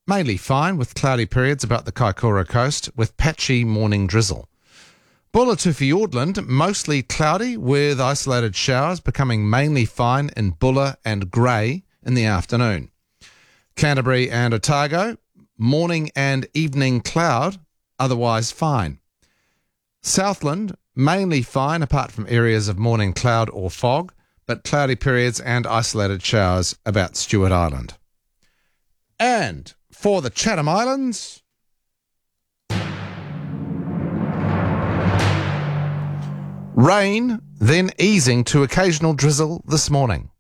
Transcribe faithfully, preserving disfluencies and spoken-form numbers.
mainly fine with cloudy periods about the Kaikoura coast with patchy morning drizzle. Bulla to Fiordland, mostly cloudy with isolated showers, becoming mainly fine in Bulla and grey in the afternoon. Canterbury and Otago, morning and evening cloud, otherwise fine. Southland, mainly fine apart from areas of morning cloud or fog, but cloudy periods and isolated showers about Stewart Island. And for the Chatham Islands, rain, then easing to occasional drizzle this morning.